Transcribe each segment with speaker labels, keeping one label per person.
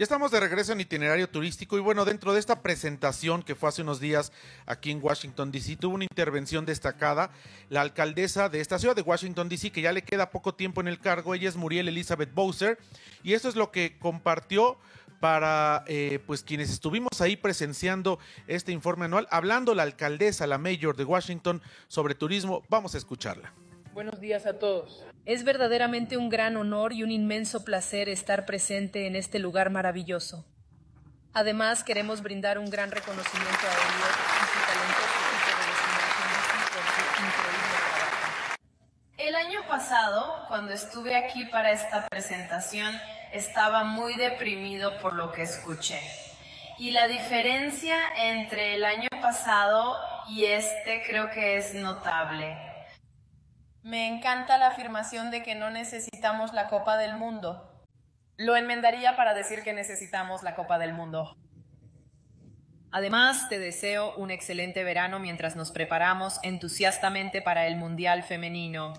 Speaker 1: Ya estamos de regreso en Itinerario Turístico y bueno, dentro de esta presentación que fue hace unos días aquí en Washington, D.C., tuvo una intervención destacada la alcaldesa de esta ciudad de Washington, D.C., que ya le queda poco tiempo en el cargo. Ella es Muriel Elizabeth Bowser y esto es lo que compartió para pues quienes estuvimos ahí presenciando este informe anual, hablando la alcaldesa, la mayor de Washington sobre turismo. Vamos a escucharla.
Speaker 2: Buenos días a todos.
Speaker 3: Es verdaderamente un gran honor y un inmenso placer estar presente en este lugar maravilloso. Además, queremos brindar un gran reconocimiento a Elliot y su talentoso equipo de Destination DC por su increíble trabajo.
Speaker 4: El año pasado, cuando estuve aquí para esta presentación, estaba muy deprimido por lo que escuché. Y la diferencia entre el año pasado y este creo que es notable.
Speaker 5: Me encanta la afirmación de que no necesitamos la Copa del Mundo. Lo enmendaría para decir que necesitamos la Copa del Mundo.
Speaker 3: Además, te deseo un excelente verano mientras nos preparamos entusiastamente para el Mundial Femenino.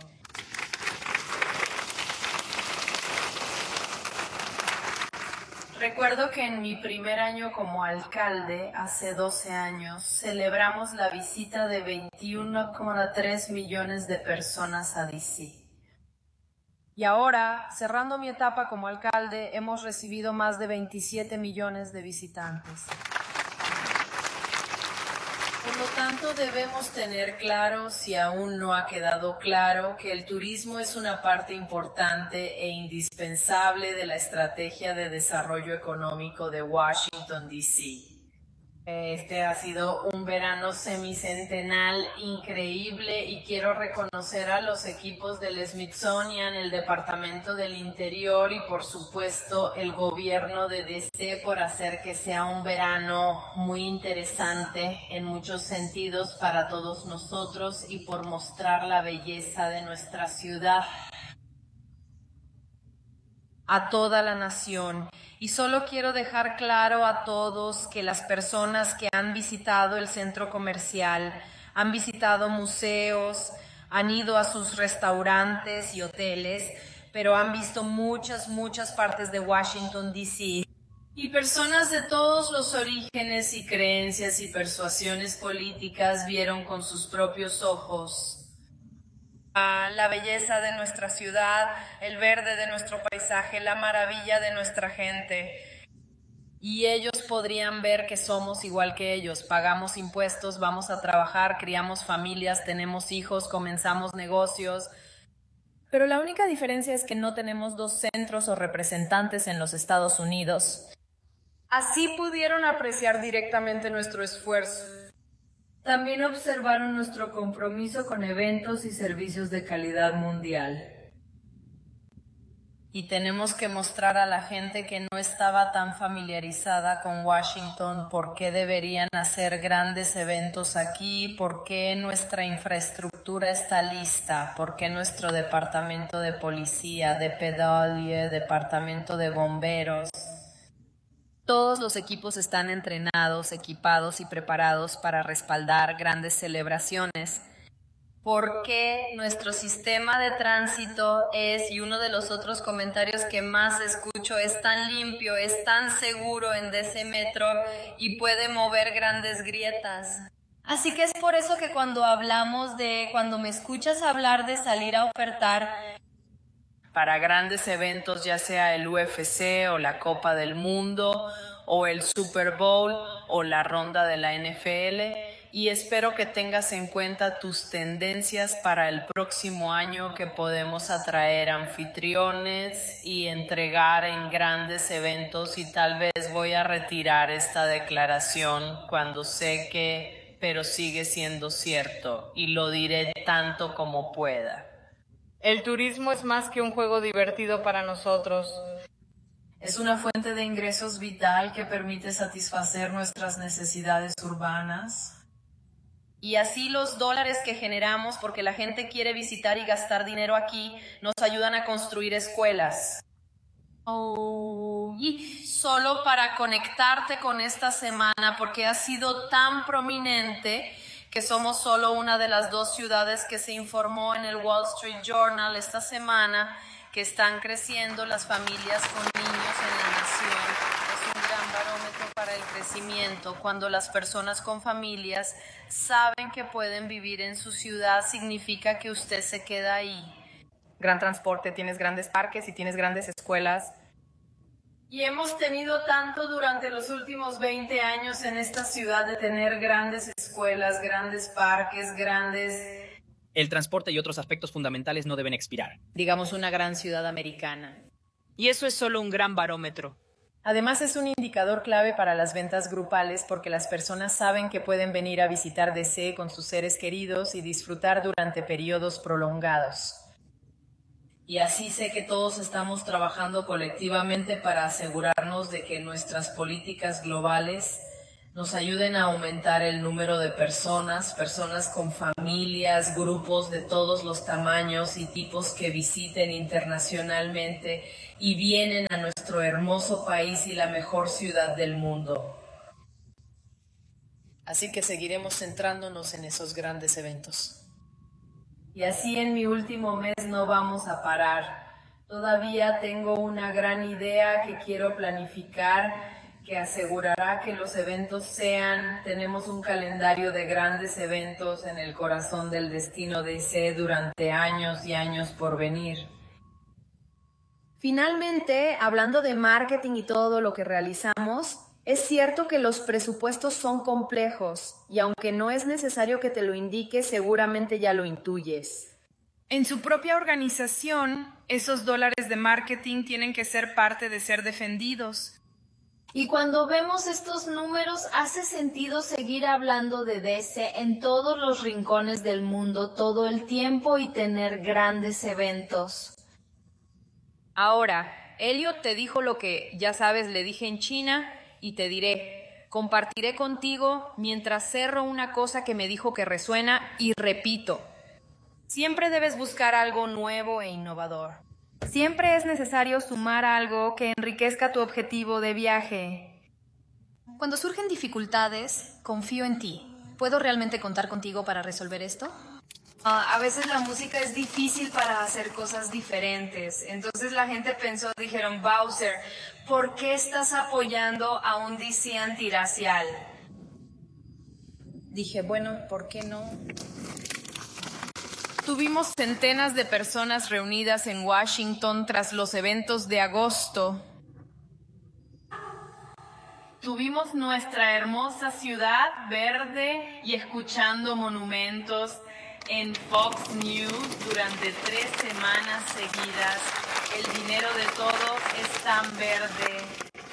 Speaker 4: Recuerdo que en mi primer año como alcalde, hace 12 años, celebramos la visita de 21,3 millones de personas a DC.
Speaker 5: Y ahora, cerrando mi etapa como alcalde, hemos recibido más de 27 millones de visitantes.
Speaker 4: Por lo tanto, debemos tener claro, si aún no ha quedado claro, que el turismo es una parte importante e indispensable de la estrategia de desarrollo económico de Washington, D.C. Este ha sido un verano semicentenal increíble y quiero reconocer a los equipos del Smithsonian, el Departamento del Interior y por supuesto el gobierno de DC por hacer que sea un verano muy interesante en muchos sentidos para todos nosotros y por mostrar la belleza de nuestra ciudad
Speaker 3: A toda la nación. Y solo quiero dejar claro a todos que las personas que han visitado el centro comercial, han visitado museos, han ido a sus restaurantes y hoteles, pero han visto muchas partes de Washington, D.C.
Speaker 4: Y personas de todos los orígenes y creencias y persuasiones políticas vieron con sus propios ojos
Speaker 3: la belleza de nuestra ciudad, el verde de nuestro paisaje, la maravilla de nuestra gente. Y ellos podrían ver que somos igual que ellos. Pagamos impuestos, vamos a trabajar, criamos familias, tenemos hijos, comenzamos negocios. Pero la única diferencia es que no tenemos dos centros o representantes en los Estados Unidos.
Speaker 5: Así pudieron apreciar directamente nuestro esfuerzo.
Speaker 4: También observaron nuestro compromiso con eventos y servicios de calidad mundial.
Speaker 3: Y tenemos que mostrar a la gente que no estaba tan familiarizada con Washington por qué deberían hacer grandes eventos aquí, por qué nuestra infraestructura está lista, por qué nuestro departamento de policía, de DPW, departamento de bomberos. Todos los equipos están entrenados, equipados y preparados para respaldar grandes celebraciones. Porque nuestro sistema de tránsito es, y uno de los otros comentarios que más escucho, es tan limpio, es tan seguro en DC Metro y puede mover grandes grietas. Así que es por eso que cuando me escuchas hablar de salir a ofertar para grandes eventos, ya sea el UFC o la Copa del Mundo o el Super Bowl o la ronda de la NFL, y espero que tengas en cuenta tus tendencias para el próximo año, que podemos atraer anfitriones y entregar en grandes eventos, y tal vez voy a retirar esta declaración cuando sé que, pero sigue siendo cierto, y lo diré tanto como pueda.
Speaker 5: El turismo es más que un juego divertido para nosotros.
Speaker 4: Es una fuente de ingresos vital que permite satisfacer nuestras necesidades urbanas.
Speaker 3: Y así los dólares que generamos, porque la gente quiere visitar y gastar dinero aquí, nos ayudan a construir escuelas. Y solo para conectarte con esta semana, porque ha sido tan prominente que somos solo una de las dos ciudades que se informó en el Wall Street Journal esta semana que están creciendo las familias con niños en la nación. barómetro para el crecimiento. Cuando las personas con familias saben que pueden vivir en su ciudad, significa que usted se queda ahí.
Speaker 5: Gran transporte, tienes grandes parques y tienes grandes escuelas.
Speaker 4: Y hemos tenido tanto durante los últimos 20 años en esta ciudad de tener grandes escuelas, grandes parques, grandes...
Speaker 6: El transporte y otros aspectos fundamentales no deben expirar.
Speaker 3: Digamos una gran ciudad americana.
Speaker 7: Y eso es solo un gran barómetro.
Speaker 5: Además es un indicador clave para las ventas grupales porque las personas saben que pueden venir a visitar DC con sus seres queridos y disfrutar durante periodos prolongados.
Speaker 4: Y así sé que todos estamos trabajando colectivamente para asegurarnos de que nuestras políticas globales nos ayuden a aumentar el número de personas con familias, grupos de todos los tamaños y tipos que visiten internacionalmente y vienen a nuestro hermoso país y la mejor ciudad del mundo.
Speaker 3: Así que seguiremos centrándonos en esos grandes eventos.
Speaker 4: Y así en mi último mes no vamos a parar. Todavía tengo una gran idea que quiero planificar, que asegurará que los eventos tenemos un calendario de grandes eventos en el corazón del destino DC durante años y años por venir.
Speaker 8: Finalmente, hablando de marketing y todo lo que realizamos, es cierto que los presupuestos son complejos y aunque no es necesario que te lo indique, seguramente ya lo intuyes.
Speaker 9: En su propia organización, esos dólares de marketing tienen que ser parte de ser defendidos.
Speaker 8: Y cuando vemos estos números, hace sentido seguir hablando de DC en todos los rincones del mundo todo el tiempo y tener grandes eventos.
Speaker 5: Ahora, Elliot te dijo lo que, ya sabes, le dije en China y te diré, compartiré contigo mientras cerro una cosa que me dijo que resuena y repito. Siempre debes buscar algo nuevo e innovador. Siempre es necesario sumar algo que enriquezca tu objetivo de viaje.
Speaker 8: Cuando surgen dificultades, confío en ti. ¿Puedo realmente contar contigo para resolver esto?
Speaker 4: A veces la música es difícil para hacer cosas diferentes. Entonces la gente dijeron, Bowser, ¿por qué estás apoyando a un DC antirracial?
Speaker 3: Dije, bueno, ¿por qué no?
Speaker 5: Tuvimos centenas de personas reunidas en Washington tras los eventos de agosto. Tuvimos nuestra hermosa ciudad verde y escuchando monumentos en Fox News durante 3 semanas seguidas. El dinero de todos es tan verde.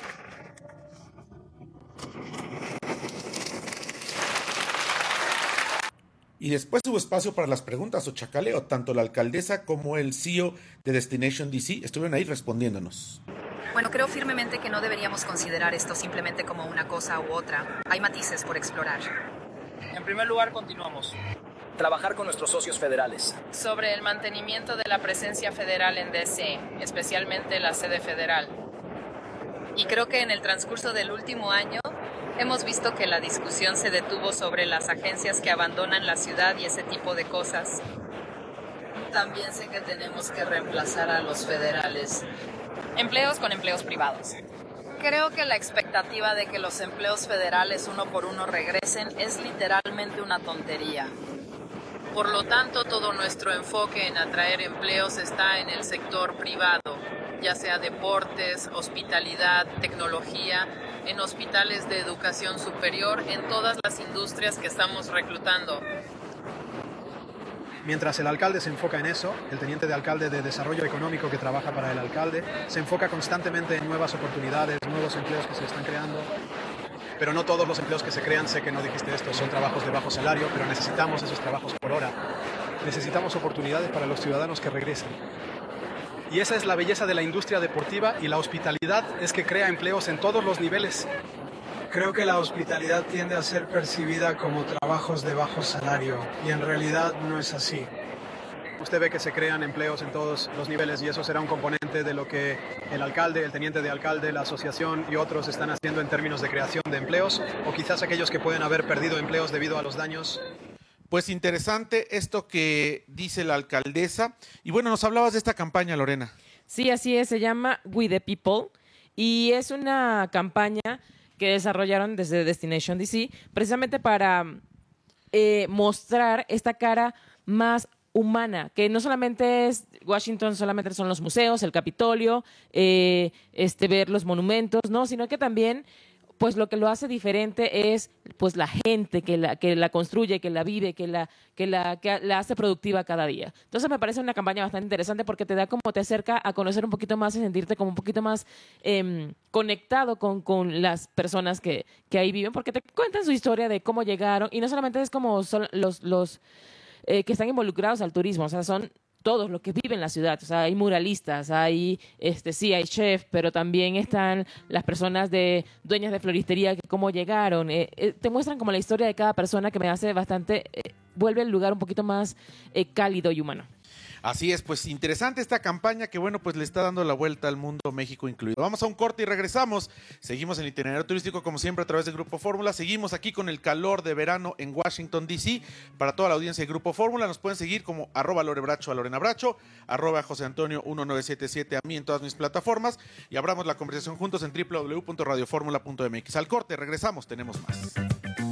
Speaker 1: Y después hubo espacio para las preguntas o chacaleo. Tanto la alcaldesa como el CEO de Destination DC estuvieron ahí respondiéndonos.
Speaker 10: Bueno, creo firmemente que no deberíamos considerar esto simplemente como una cosa u otra. Hay matices por explorar.
Speaker 6: En primer lugar, continuamos. Trabajar con nuestros socios federales.
Speaker 5: Sobre el mantenimiento de la presencia federal en DC, especialmente la sede federal. Y creo que en el transcurso del último año hemos visto que la discusión se detuvo sobre las agencias que abandonan la ciudad y ese tipo de cosas.
Speaker 3: También sé que tenemos que reemplazar a los federales.
Speaker 5: Empleos con empleos privados.
Speaker 3: Creo que la expectativa de que los empleos federales uno por uno regresen es literalmente una tontería. Por lo tanto, todo nuestro enfoque en atraer empleos está en el sector privado, ya sea deportes, hospitalidad, tecnología, en hospitales de educación superior, en todas las industrias que estamos reclutando.
Speaker 11: Mientras el alcalde se enfoca en eso, el teniente de alcalde de desarrollo económico que trabaja para el alcalde se enfoca constantemente en nuevas oportunidades, nuevos empleos que se están creando. Pero no todos los empleos que se crean, sé que no dijiste esto, son trabajos de bajo salario, pero necesitamos esos trabajos por hora. Necesitamos oportunidades para los ciudadanos que regresen. Y esa es la belleza de la industria deportiva y la hospitalidad es que crea empleos en todos los niveles.
Speaker 12: Creo que la hospitalidad tiende a ser percibida como trabajos de bajo salario y en realidad no es así.
Speaker 11: Usted ve que se crean empleos en todos los niveles y eso será un componente de lo que el alcalde, el teniente de alcalde, la asociación y otros están haciendo en términos de creación de empleos o quizás aquellos que pueden haber perdido empleos debido a los daños.
Speaker 1: Pues interesante esto que dice la alcaldesa. Y bueno, nos hablabas de esta campaña, Lorena.
Speaker 13: Sí, así es, se llama We the People. Y es una campaña que desarrollaron desde Destination DC precisamente para mostrar esta cara más humana, que no solamente es Washington, solamente son los museos, el Capitolio, ver los monumentos, ¿no? Sino que también pues lo que lo hace diferente es pues la gente que la construye, que la vive, que la hace productiva cada día. Entonces me parece una campaña bastante interesante porque te acerca a conocer un poquito más y sentirte como un poquito más conectado con las personas que ahí viven, porque te cuentan su historia de cómo llegaron, y no solamente es como son los que están involucrados al turismo, o sea, son todos los que viven en la ciudad. O sea, hay muralistas, hay chef, pero también están las personas dueñas de floristería, que cómo llegaron. Te muestran como la historia de cada persona, que me hace bastante, vuelve el lugar un poquito más cálido y humano.
Speaker 1: Así es, pues interesante esta campaña que, bueno, pues le está dando la vuelta al mundo, México incluido. Vamos a un corte y regresamos. Seguimos en el itinerario turístico, como siempre, a través de Grupo Fórmula. Seguimos aquí con el calor de verano en Washington, D.C. Para toda la audiencia de Grupo Fórmula, nos pueden seguir como @LoreBracho a Lorena Bracho, @José Antonio 1977 a mí en todas mis plataformas, y abramos la conversación juntos en www.radioformula.mx. Al corte, regresamos, tenemos más.